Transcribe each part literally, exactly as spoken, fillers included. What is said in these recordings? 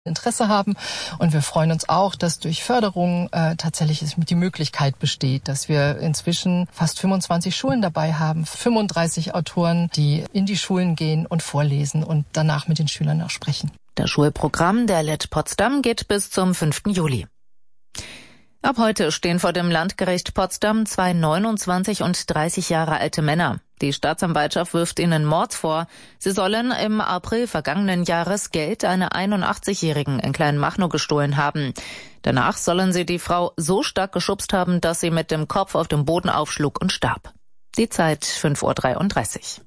Interesse haben. Und wir freuen uns auch, dass durch Förderung äh, tatsächlich die Möglichkeit besteht, dass wir inzwischen fast fünfundzwanzig Schulen dabei haben, fünfunddreißig Autoren, die in die Schulen gehen und vorlesen und danach mit den Schülern auch sprechen. Das Schulprogramm der L E T Potsdam geht bis zum fünften Juli. Ab heute stehen vor dem Landgericht Potsdam zwei neunundzwanzig und dreißig Jahre alte Männer. Die Staatsanwaltschaft wirft ihnen Mord vor. Sie sollen im April vergangenen Jahres Geld einer einundachtzigjährigen in Kleinmachnow gestohlen haben. Danach sollen sie die Frau so stark geschubst haben, dass sie mit dem Kopf auf dem Boden aufschlug und starb. Die Zeit fünf Uhr dreiunddreißig.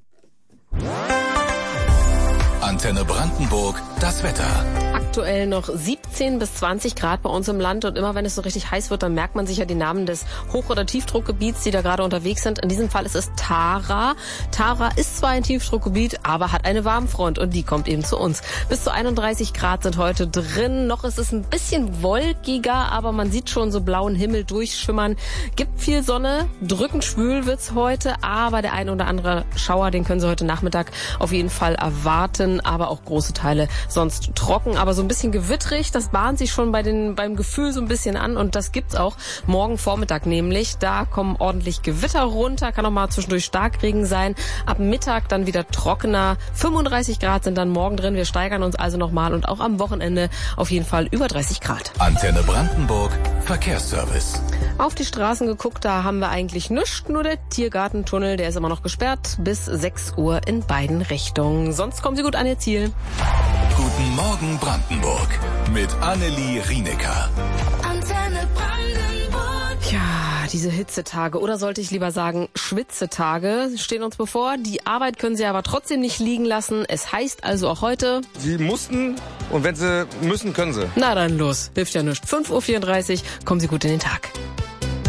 Antenne Brandenburg, das Wetter. Aktuell noch siebzehn bis zwanzig Grad bei uns im Land und immer wenn es so richtig heiß wird, dann merkt man sich ja die Namen des Hoch- oder Tiefdruckgebiets, die da gerade unterwegs sind. In diesem Fall ist es Tara. Tara ist zwar ein Tiefdruckgebiet, aber hat eine Warmfront und die kommt eben zu uns. Bis zu einunddreißig Grad sind heute drin. Noch ist es ein bisschen wolkiger, aber man sieht schon so blauen Himmel durchschimmern. Gibt viel Sonne, drückend schwül wird's heute, aber der ein oder andere Schauer, den können Sie heute Nachmittag auf jeden Fall erwarten, aber auch große Teile sonst trocken, aber so ein bisschen gewitterig, das bahnt sich schon bei den, beim Gefühl so ein bisschen an und das gibt's auch morgen Vormittag nämlich. Da kommen ordentlich Gewitter runter, kann auch mal zwischendurch Starkregen sein. Ab Mittag dann wieder trockener. fünfunddreißig Grad sind dann morgen drin. Wir steigern uns also nochmal und auch am Wochenende auf jeden Fall über dreißig Grad. Antenne Brandenburg, Verkehrsservice. Auf die Straßen geguckt, da haben wir eigentlich nichts, nur der Tiergartentunnel, der ist immer noch gesperrt bis sechs Uhr in beiden Richtungen. Sonst kommen Sie gut an Ihr Ziel. Guten Morgen Brandenburg mit Annelie Rienecker. Antenne Brandenburg. Ja, diese Hitzetage oder sollte ich lieber sagen Schwitzetage stehen uns bevor. Die Arbeit können Sie aber trotzdem nicht liegen lassen. Es heißt also auch heute... Sie mussten und wenn Sie müssen, können Sie. Na dann los, hilft ja nichts. fünf Uhr vierunddreißig, kommen Sie gut in den Tag.